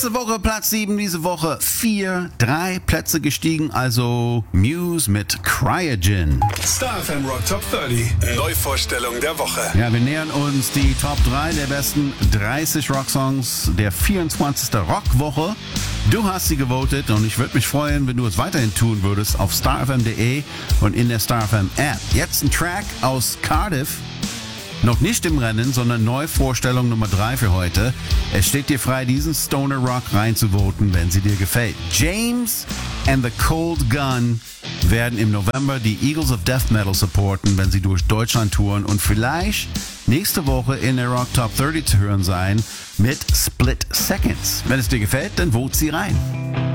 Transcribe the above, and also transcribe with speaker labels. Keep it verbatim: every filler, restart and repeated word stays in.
Speaker 1: Letzte Woche Platz sieben, diese Woche vier, drei Plätze gestiegen, also Muse mit Cryogen.
Speaker 2: Star F M Rock Top dreißig, Neuvorstellung der Woche.
Speaker 1: Ja, wir nähern uns die Top drei der besten dreißig Rocksongs der vierundzwanzigsten Rockwoche. Du hast sie gewotet und ich würde mich freuen, wenn du es weiterhin tun würdest auf star f m punkt d e und in der Star F M App. Jetzt ein Track aus Cardiff. Noch nicht im Rennen, sondern Neuvorstellung Nummer drei für heute. Es steht dir frei, diesen Stoner Rock reinzuvoten, wenn sie dir gefällt. James and the Cold Gun werden im November die Eagles of Death Metal supporten, wenn sie durch Deutschland touren und vielleicht nächste Woche in der Rock Top dreißig zu hören sein mit Split Seconds. Wenn es dir gefällt, dann vote sie rein.